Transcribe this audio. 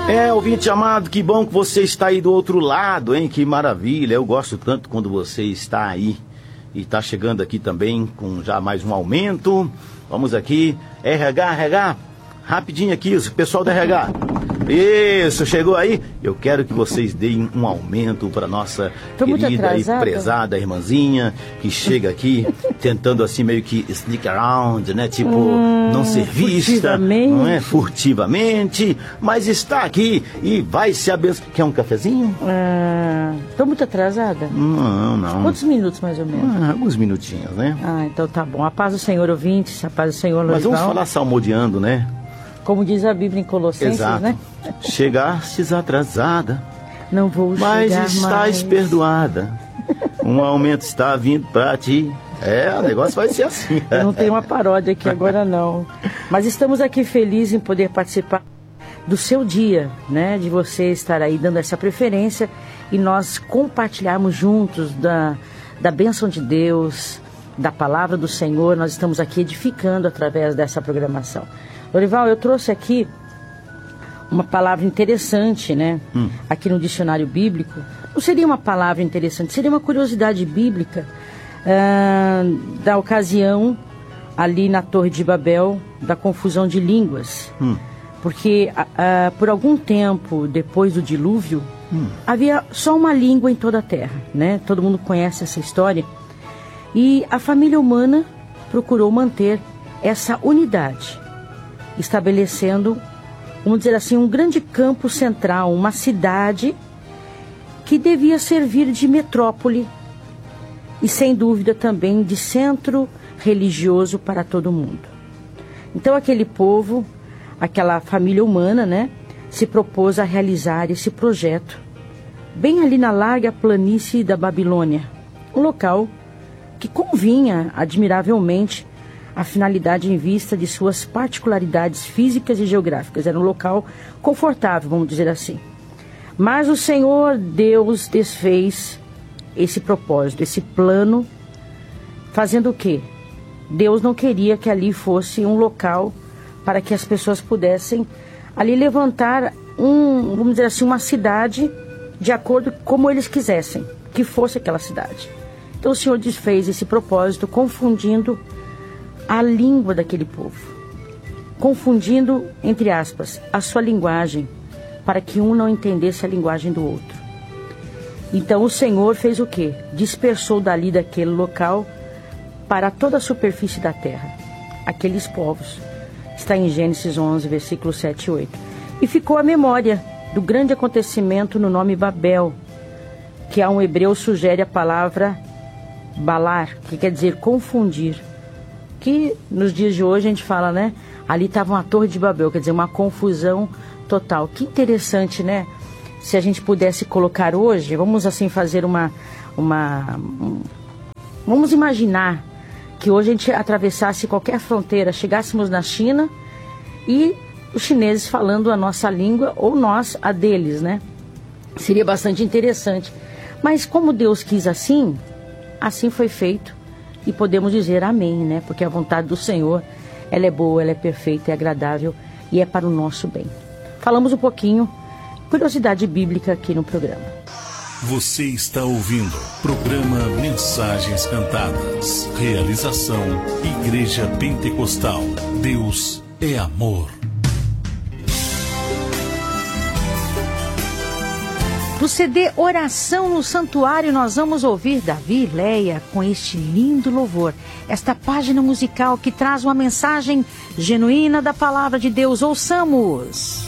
Ouvinte amado, que bom que você está aí do outro lado, hein? Que maravilha, eu gosto tanto quando você está aí e está chegando aqui também com já mais um aumento. Vamos aqui, RH, rapidinho aqui, o pessoal do RH. Isso, chegou aí? Eu quero que vocês deem um aumento para nossa querida e prezada irmãzinha que chega aqui tentando assim meio que sneak around, né? Tipo, não ser vista, não é? Furtivamente, mas está aqui e vai se abençoar. Quer um cafezinho? Tô muito atrasada? Não. Quantos minutos mais ou menos? Alguns minutinhos, né? Então tá bom. A paz do Senhor, ouvintes, a paz do Senhor, Lorival. Mas vamos falar salmodiando, né? Como diz a Bíblia em Colossenses, exato, né? Chegastes atrasada, não vou mas chegar estás mais. Perdoada. Um aumento está vindo para ti. O negócio vai ser assim. Eu não tenho uma paródia aqui agora, não. Mas estamos aqui felizes em poder participar do seu dia, né? De você estar aí dando essa preferência e nós compartilharmos juntos da bênção de Deus, da palavra do Senhor. Nós estamos aqui edificando através dessa programação. Lorival, eu trouxe aqui uma palavra interessante, né? Aqui no dicionário bíblico. Não seria uma palavra interessante, seria uma curiosidade bíblica da ocasião ali na Torre de Babel, da confusão de línguas. Porque por algum tempo depois do dilúvio, havia só uma língua em toda a terra, né? Todo mundo conhece essa história. E a família humana procurou manter essa unidade, estabelecendo, vamos dizer assim, um grande campo central, uma cidade que devia servir de metrópole e, sem dúvida, também de centro religioso para todo mundo. Então, aquele povo, aquela família humana, né, se propôs a realizar esse projeto bem ali na larga planície da Babilônia, um local que convinha admiravelmente a finalidade em vista de suas particularidades físicas e geográficas. Era um local confortável, vamos dizer assim. Mas o Senhor Deus desfez esse propósito, esse plano, fazendo o quê? Deus não queria que ali fosse um local para que as pessoas pudessem ali levantar vamos dizer assim, uma cidade de acordo com como eles quisessem que fosse aquela cidade. Então o Senhor desfez esse propósito, confundindo a língua daquele povo, confundindo, entre aspas, a sua linguagem, para que um não entendesse a linguagem do outro. Então o Senhor fez o quê? Dispersou dali daquele local para toda a superfície da terra aqueles povos. Está em Gênesis 11, versículos 7 e 8. E ficou a memória do grande acontecimento no nome Babel, que a um hebreu sugere a palavra balar, que quer dizer confundir. Que nos dias de hoje a gente fala, né? Ali estava uma torre de Babel, quer dizer, uma confusão total. Que interessante, né? Se a gente pudesse colocar hoje, vamos assim fazer vamos imaginar que hoje a gente atravessasse qualquer fronteira, chegássemos na China e os chineses falando a nossa língua ou nós a deles, né? Seria bastante interessante. Mas como Deus quis assim, assim foi feito. E podemos dizer amém, né? Porque a vontade do Senhor, ela é boa, ela é perfeita, é agradável e é para o nosso bem. Falamos um pouquinho, curiosidade bíblica aqui no programa. Você está ouvindo programa Mensagens Cantadas. Realização Igreja Pentecostal. Deus é amor. Do CD Oração no Santuário, nós vamos ouvir Davi e Leia com este lindo louvor. Esta página musical que traz uma mensagem genuína da Palavra de Deus. Ouçamos!